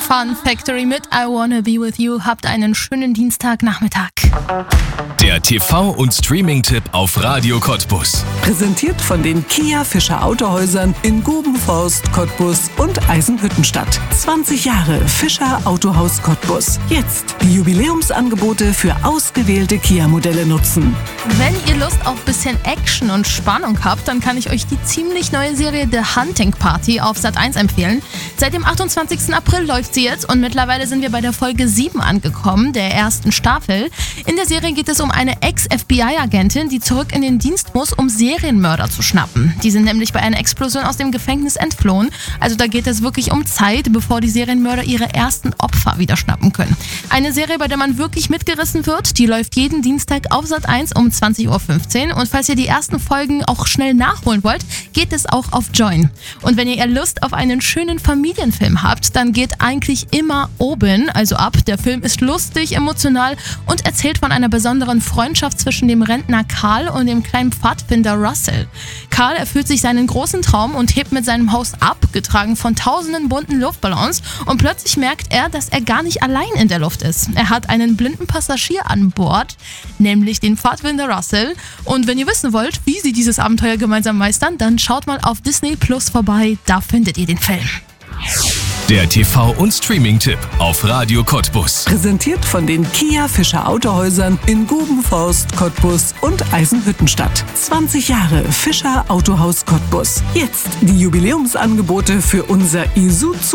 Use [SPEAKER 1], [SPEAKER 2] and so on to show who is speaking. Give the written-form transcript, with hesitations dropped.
[SPEAKER 1] Fun Factory mit I Wanna Be With You. Habt einen schönen Dienstagnachmittag.
[SPEAKER 2] Der TV- und Streaming-Tipp auf Radio Cottbus.
[SPEAKER 3] Präsentiert von den Kia Fischer Autohäusern in Gubenforst, Cottbus und Eisenhüttenstadt. 20 Jahre Fischer Autohaus Cottbus. Jetzt die Jubiläumsangebote für ausgewählte Kia-Modelle nutzen.
[SPEAKER 1] Wenn ihr Lust auf bisschen Action und Spannung habt, dann kann ich euch die ziemlich neue Serie The Hunting Party auf Sat.1 empfehlen. Seit dem 28. April läuft sie jetzt und mittlerweile sind wir bei der Folge 7 angekommen, der ersten Staffel. In der Serie geht es um eine Ex-FBI-Agentin, die zurück in den Dienst muss, um Serienmörder zu schnappen. Die sind nämlich bei einer Explosion aus dem Gefängnis entflohen. Also da geht es wirklich um Zeit, bevor die Serienmörder ihre ersten Opfer wieder schnappen können. Eine Serie, bei der man wirklich mitgerissen wird, die läuft jeden Dienstag auf Sat.1 um 20.15 Uhr. Und falls ihr die ersten Folgen auch schnell nachholen wollt, geht es auch auf Join. Und wenn ihr eher Lust auf einen schönen Familienfilm habt, dann geht eigentlich immer oben, also ab. Der Film ist lustig, emotional und erzählt von einer besonderen Freundschaft zwischen dem Rentner Karl und dem kleinen Pfadfinder Russell. Karl erfüllt sich seinen großen Traum und hebt mit seinem Haus ab, getragen von tausenden bunten Luftballons, und plötzlich merkt er, dass er gar nicht allein in der Luft ist. Er hat einen blinden Passagier an Bord, nämlich den Pfadfinder Russell. Und wenn ihr wissen wollt, wie sie dieses Abenteuer gemeinsam meistern, dann schaut mal auf Disney Plus vorbei, da findet ihr den Film.
[SPEAKER 2] Der TV- und Streaming-Tipp auf Radio Cottbus.
[SPEAKER 3] Präsentiert von den Kia Fischer Autohäusern in Gubenforst, Cottbus und Eisenhüttenstadt. 20 Jahre Fischer Autohaus Cottbus. Jetzt die Jubiläumsangebote für unser Isuzu